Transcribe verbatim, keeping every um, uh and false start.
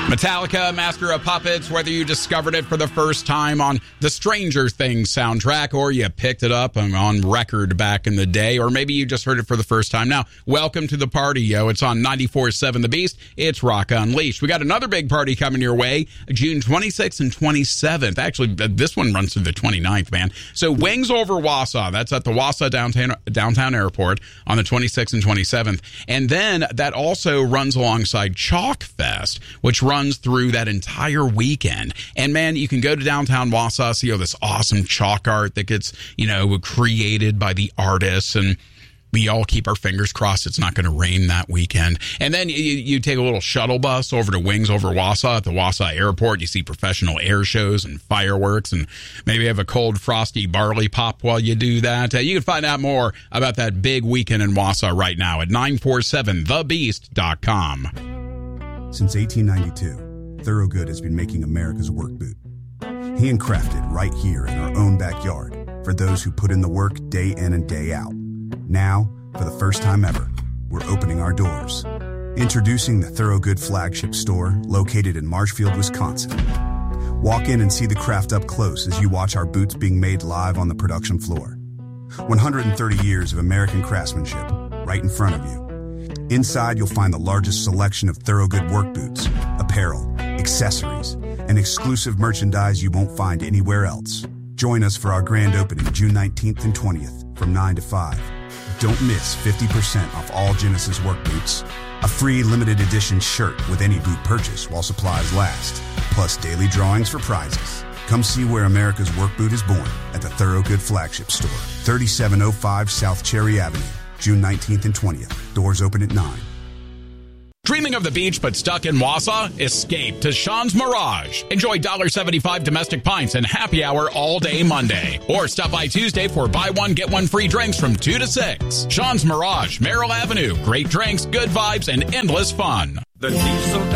Metallica, Master of Puppets, whether you discovered it for the first time on the Stranger Things soundtrack or you picked it up on record back in the day, or maybe you just heard it for the first time now, welcome to the party, yo. It's on ninety-four point seven The Beast. It's Rock Unleashed. We got another big party coming your way, June twenty-sixth and twenty-seventh. Actually, this one runs through the twenty-ninth, man. So Wings Over Wausau. That's at the Wausau downtown, downtown airport on the twenty-sixth and twenty-seventh. And then that also runs alongside Chalk Fest, which runs through that entire weekend. And man, you can go to downtown Wausau, see all this awesome chalk art that gets, you know, created by the artists, and we all keep our fingers crossed it's not going to rain that weekend. And then you, you take a little shuttle bus over to Wings Over Wausau at the Wausau Airport. You see professional air shows and fireworks, and maybe have a cold, frosty barley pop while you do that. Uh, you can find out more about that big weekend in Wausau right now at nine four seven the beast dot com. Since eighteen ninety-two, Thorogood has been making America's work boot. Handcrafted right here in our own backyard for those who put in the work day in and day out. Now, for the first time ever, we're opening our doors. Introducing the Thorogood flagship store located in Marshfield, Wisconsin. Walk in and see the craft up close as you watch our boots being made live on the production floor. one hundred thirty years of American craftsmanship right in front of you. Inside, you'll find the largest selection of Thorogood work boots, apparel, accessories, and exclusive merchandise you won't find anywhere else. Join us for our grand opening June nineteenth and twentieth from nine to five. Don't miss fifty percent off all Genesis work boots, a free limited edition shirt with any boot purchase while supplies last, plus daily drawings for prizes. Come see where America's work boot is born at the Thorogood flagship store, thirty-seven oh five South Cherry Avenue. June nineteenth and twentieth. Doors open at nine. Dreaming of the beach but stuck in Wausau? Escape to Sean's Mirage. Enjoy one dollar seventy-five domestic pints and happy hour all day Monday. Or stop by Tuesday for buy one, get one free drinks from two to six. Sean's Mirage, Merrill Avenue. Great drinks, good vibes, and endless fun. The Diesel